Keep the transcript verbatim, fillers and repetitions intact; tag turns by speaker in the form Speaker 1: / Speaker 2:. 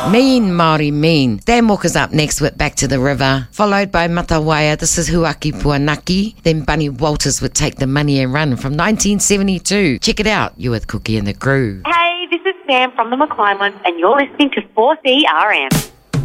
Speaker 1: Mean, Māori mean. Dan Walker's up next with Back to the River, followed by Matawaia. This is Huaki Puanaki. Then Bunny Walters would Take the Money and Run from nineteen seventy-two. Check it out. You're with Cookie and the Crew.
Speaker 2: Hey, this is Sam from the McClymans, and you're listening to four C R M.